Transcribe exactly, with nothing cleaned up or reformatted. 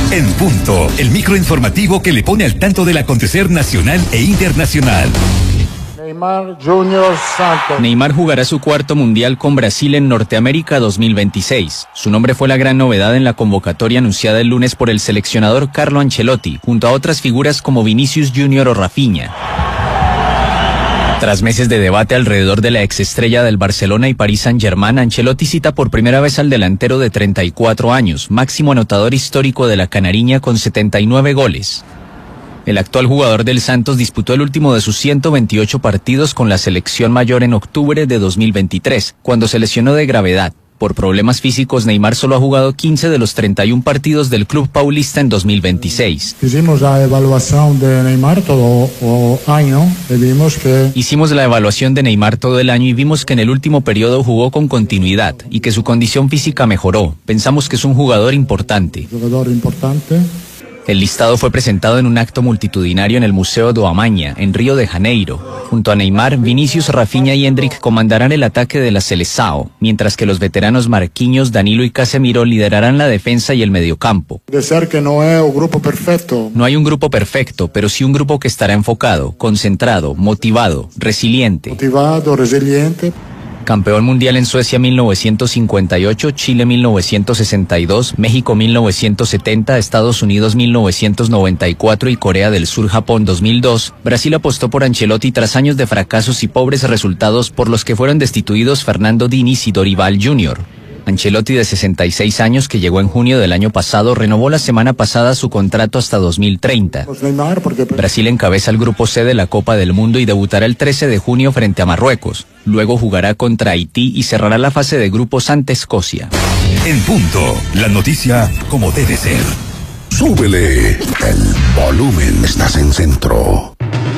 En Punto, el microinformativo que le pone al tanto del acontecer nacional e internacional. Neymar Junior Santos. Neymar jugará su cuarto mundial con Brasil en Norteamérica dos mil veintiséis. Su nombre fue la gran novedad en la convocatoria anunciada el lunes por el seleccionador Carlo Ancelotti, junto a otras figuras como Vinicius Junior o Rafinha. Tras meses de debate alrededor de la exestrella del Barcelona y Paris Saint-Germain, Ancelotti cita por primera vez al delantero de treinta y cuatro años, máximo anotador histórico de la canariña con setenta y nueve goles. El actual jugador del Santos disputó el último de sus ciento veintiocho partidos con la selección mayor en octubre de dos mil veintitrés, cuando se lesionó de gravedad. Por problemas físicos, Neymar solo ha jugado quince de los treinta y un partidos del club paulista en dos mil veintiséis. Hicimos la evaluación de Neymar todo el año y vimos que... Hicimos la evaluación de Neymar todo el año y vimos que en el último periodo jugó con continuidad y que su condición física mejoró. Pensamos que es un jugador importante. Jugador importante. El listado fue presentado en un acto multitudinario en el Museo do Amaña, en Río de Janeiro. Junto a Neymar, Vinicius, Rafinha y Endrick comandarán el ataque de la Seleção, mientras que los veteranos Marquinhos, Danilo y Casemiro liderarán la defensa y el mediocampo. De ser que no es un grupo perfecto. No hay un grupo perfecto, pero sí un grupo que estará enfocado, concentrado, motivado, resiliente. Motivado, resiliente. Campeón mundial en Suecia mil novecientos cincuenta y ocho, Chile mil novecientos sesenta y dos, México mil novecientos setenta, Estados Unidos mil novecientos noventa y cuatro y Corea del Sur Japón dos mil dos, Brasil apostó por Ancelotti tras años de fracasos y pobres resultados por los que fueron destituidos Fernando Diniz y Dorival junior Ancelotti, de sesenta y seis años, que llegó en junio del año pasado, renovó la semana pasada su contrato hasta dos mil treinta. Brasil encabeza el grupo C de la Copa del Mundo y debutará el trece de junio frente a Marruecos. Luego jugará contra Haití y cerrará la fase de grupos ante Escocia. En Punto, la noticia como debe ser. Súbele el volumen, estás en Centro.